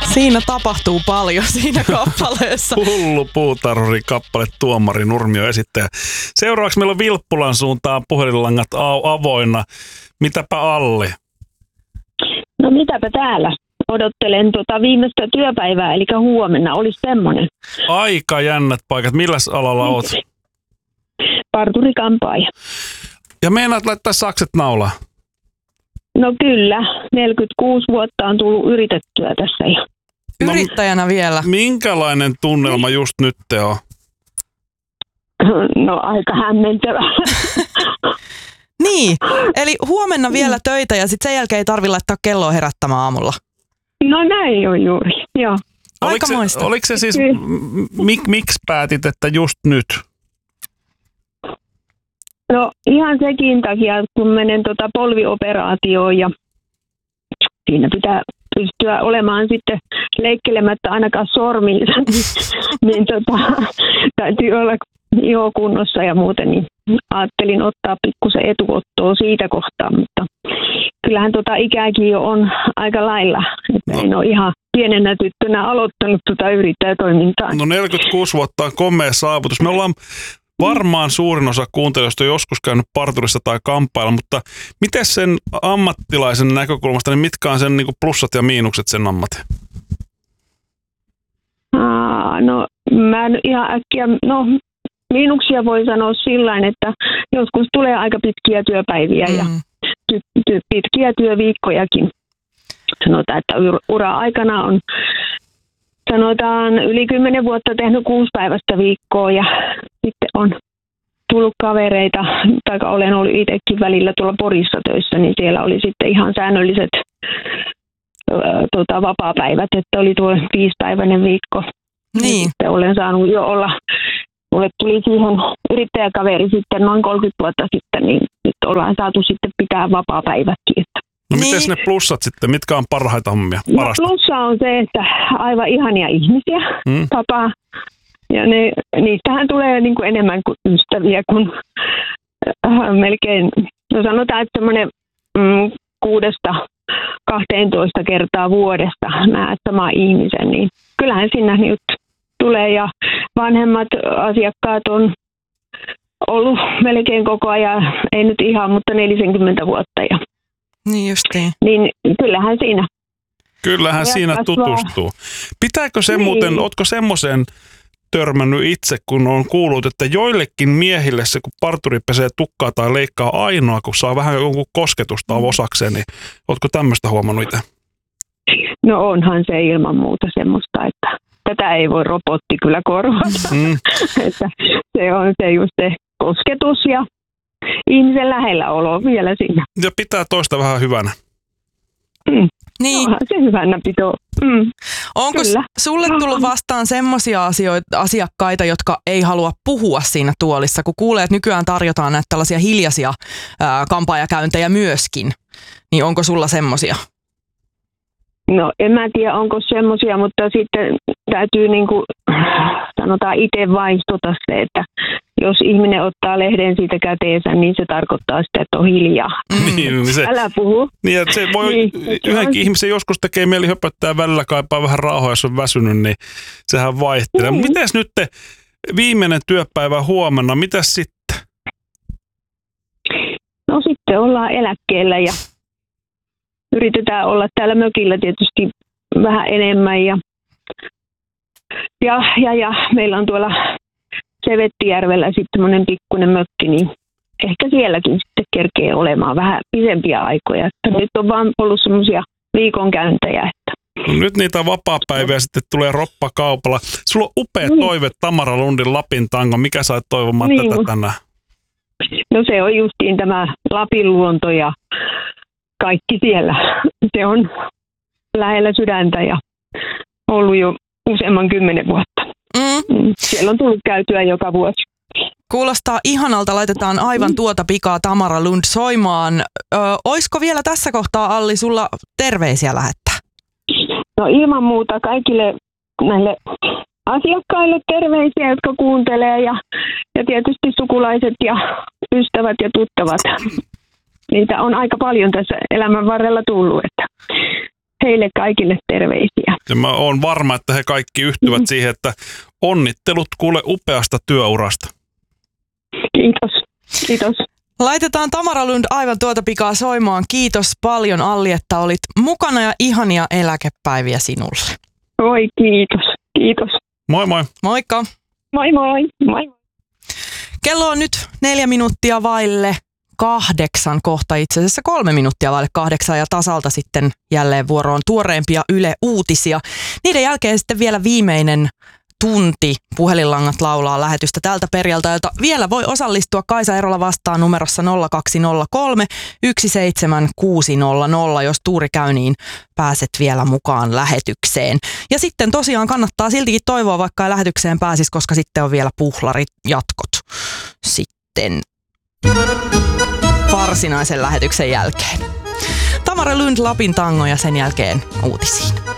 Siinä tapahtuu paljon siinä kappaleessa. Hullu puutarhuri kappale Tuomari Nurmio esittäjä. Seuraavaksi meillä on Vilppulan suuntaan puhelinlangat avoinna. Mitäpä Alli? No mitäpä täällä? Odottelen viimeistä työpäivää, eli huomenna olisi semmoinen. Aika jännät paikat. Milläs alalla oot? Parturi-kampaaja. Ja meinaat laittaa sakset naulaan? No kyllä, 46 vuotta on tullut yritettyä tässä jo. Yrittäjänä vielä. Minkälainen tunnelma just nyt te on? No aika hämmentävä. Niin, eli huomenna vielä töitä ja sitten sen jälkeen ei tarvitse laittaa kelloa herättämään aamulla. No näin on juuri, joo. Aikamoista. Oliko se siis, miksi päätit, että just nyt? No ihan sekin takia, kun menen polvioperaatioon ja siinä pitää pystyä olemaan sitten leikkelemättä ainakaan sormilla, niin täytyy olla kunnossa ja muuten, niin ajattelin ottaa pikkusen etuottoa siitä kohtaa, mutta kyllähän ikääkin jo on aika lailla, että en ole ihan pienenä tyttönä aloittanut yrittäjätoimintaa. No 46 vuotta on komea saavutus. Me ollaan varmaan suurin osa kuuntelijoista on joskus käynyt parturissa tai kampailla, mutta miten sen ammattilaisen näkökulmasta, niin mitkä on sen niin kuin plussat ja miinukset sen ammatin? No mä en ihan äkkiä, miinuksia voi sanoa sillain, että joskus tulee aika pitkiä työpäiviä ja pitkiä työviikkojakin. Sanotaan, että ura-aikana on sanotaan yli 10 vuotta tehnyt 6-päiväistä viikkoa ja sitten on tullut kavereita, tai olen ollut itsekin välillä tuolla Porissa töissä, niin siellä oli sitten ihan säännölliset vapaapäivät, että oli tuo 5-päiväinen viikko. Niin. Sitten olen saanut jo olla, mulle tuli siihen yrittäjäkaveri sitten noin 30 vuotta sitten, niin nyt ollaan saatu sitten pitää vapaapäivätkin. No mites ne plussat sitten? Mitkä on parhaita hommia? No, plussa on se, että aivan ihania ihmisiä tapaa. Ja niistähän tulee niin kuin enemmän kuin ystäviä kuin melkein, no sanotaan, että semmoinen 6-12 kertaa vuodesta näet sama ihmisen, niin kyllähän siinä nyt tulee ja vanhemmat asiakkaat on ollut melkein koko ajan, ei nyt ihan, mutta 40 vuotta ja niin justiin. Niin kyllähän siinä. Kyllähän siinä tutustuu. Pitääkö se muuten, ootko semmoisen törmännyt itse, kun on kuullut, että joillekin miehille se, kun parturi pesee tukkaa tai leikkaa ainoa, kun saa vähän jonkun kosketusta osakseen, niin ootko tämmöistä huomannut itse? No onhan se ilman muuta semmoista, että tätä ei voi robotti kyllä korvata. Että se on se just se kosketus ja ihmisen lähellä olo vielä siinä. Ja pitää toista vähän hyvänä. Niin. Onhan se hyvänä pitoo. Onko sulle tullut vastaan semmoisia asiakkaita, jotka ei halua puhua siinä tuolissa, kun kuulee, että nykyään tarjotaan näitä tällaisia hiljaisia kampaajakäyntejä myöskin, niin onko sulla semmoisia? No en mä tiedä, onko semmoisia, mutta sitten täytyy sanotaan itse vaihtota se, että jos ihminen ottaa lehden siitä käteensä, niin se tarkoittaa sitä, että on hiljaa. Älä puhu. Niin, että se voi yhdenkin ihmisen joskus tekee mieli höpöttää välillä, kaipaa vähän rauhaa, jos on väsynyt, niin sehän vaihtelee. Mites nyt viimeinen työpäivä huomenna, mitäs sitten? No sitten ollaan eläkkeellä ja yritetään olla täällä mökillä tietysti vähän enemmän ja meillä on tuolla Sevettijärvellä sitten semmoinen pikkuinen mökki, niin ehkä sielläkin sitten kerkee olemaan vähän pidempiä aikoja. Että nyt on vaan ollut semmoisia viikonkäyntejä. Että. No nyt niitä vapaapäiviä sitten tulee roppakaupalla. Sulla on upea toive Tamara Lundin Lapin tango. Mikä sait toivomaan tätä tänään? No se on justiin tämä Lapin luonto ja kaikki siellä. Se on lähellä sydäntä ja ollut jo useamman 10 vuotta. Siellä on tullut käytyä joka vuosi. Kuulostaa ihanalta. Laitetaan aivan tuota pikaa Tamara Lund soimaan. Oisko vielä tässä kohtaa, Alli, sulla terveisiä lähettää? No ilman muuta kaikille näille asiakkaille terveisiä, jotka kuuntelee ja tietysti sukulaiset ja ystävät ja tuttavat. Niitä on aika paljon tässä elämän varrella tullut, että heille kaikille terveisiä. Ja mä oon varma, että he kaikki yhtyvät siihen, että onnittelut kuule upeasta työurasta. Kiitos. Laitetaan Tamara Lund aivan tuota pikaa soimaan. Kiitos paljon, Alli, että olit mukana ja ihania eläkepäiviä sinulle. Oi, kiitos. Moi moi. Moikka. Moi. Kello on nyt 4 minuuttia vaille 8, kohta itse asiassa 3 minuuttia vaille 8 ja tasalta sitten jälleen vuoroon tuoreempia Yle Uutisia. Niiden jälkeen sitten vielä viimeinen tunti Puhelinlangat laulaa lähetystä tältä perjantailta. Vielä voi osallistua Kaisa Erola vastaan numerossa 0203 17600. Jos tuuri käy, niin pääset vielä mukaan lähetykseen. Ja sitten tosiaan kannattaa siltikin toivoa, vaikka ei lähetykseen pääsisi, koska sitten on vielä puhlarijatkot sitten varsinaisen lähetyksen jälkeen. Tamara Lund, Lapin tango ja sen jälkeen uutisiin.